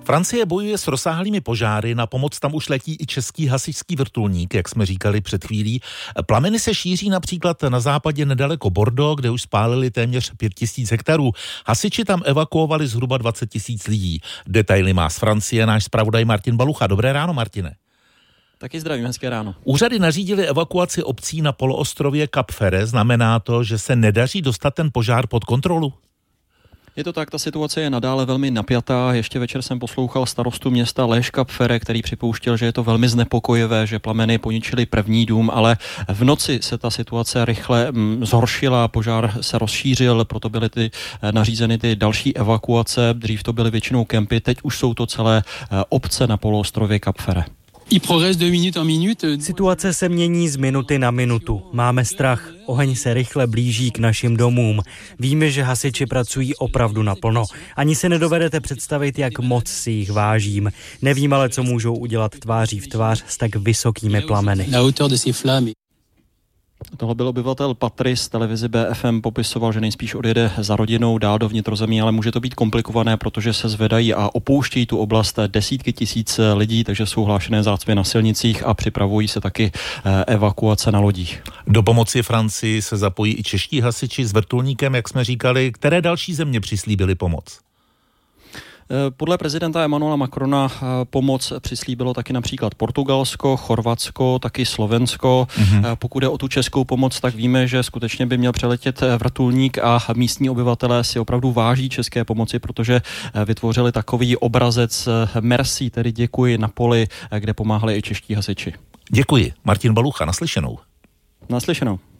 Francie bojuje s rozsáhlými požáry, na pomoc tam už letí i český hasičský vrtulník, jak jsme říkali před chvílí. Plameny se šíří například na západě nedaleko Bordeaux, kde už spálili téměř 5000 hektarů. Hasiči tam evakuovali zhruba 20 000 lidí. Detaily má z Francie náš zpravodaj Martin Balucha. Dobré ráno, Martine. Taky zdravím, hezké ráno. Úřady nařídily evakuaci obcí na poloostrově Cap Ferret. Znamená to, že se nedaří dostat ten požár pod kontrolu? Je to tak, ta situace je nadále velmi napjatá. Ještě večer jsem poslouchal starostu města Les Cap Ferret, který připouštěl, že je to velmi znepokojivé, že plameny poničily první dům, ale v noci se ta situace rychle zhoršila, požár se rozšířil, proto byly nařízeny ty další evakuace. Dřív to byly většinou kempy, teď už jsou to celé obce na poloostrově Cap Ferret. Situace se mění z minuty na minutu. Máme strach. Oheň se rychle blíží k našim domům. Víme, že hasiči pracují opravdu naplno. Ani si nedovedete představit, jak moc si jich vážím. Nevím ale, co můžou udělat tváří v tvář s tak vysokými plameny. Tohle byl obyvatel Patrice, televizi BFM popisoval, že nejspíš odjede za rodinou dál do vnitrozemí, ale může to být komplikované, protože se zvedají a opouštějí tu oblast desítky tisíc lidí, takže jsou hlášené zácpy na silnicích a připravují se taky evakuace na lodích. Do pomoci Francii se zapojí i čeští hasiči s vrtulníkem, jak jsme říkali. Které další země přislíbily pomoc? Podle prezidenta Emmanuela Macrona pomoc přislíbilo taky například Portugalsko, Chorvatsko, taky Slovensko. Pokud je o tu českou pomoc, tak víme, že skutečně by měl přeletět vrtulník a místní obyvatelé si opravdu váží české pomoci, protože vytvořili takový obrazec merci, tedy děkuji na poli, kde pomáhali i čeští hasiči. Děkuji. Martin Balucha, naslyšenou. Naslyšenou.